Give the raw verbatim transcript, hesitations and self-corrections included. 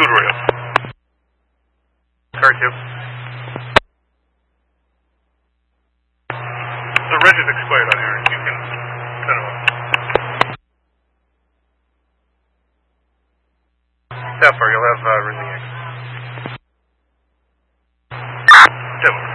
Good radio. Car two. The reg is expired on here. You can turn it off. That far, you'll have uh, ringing. Demo.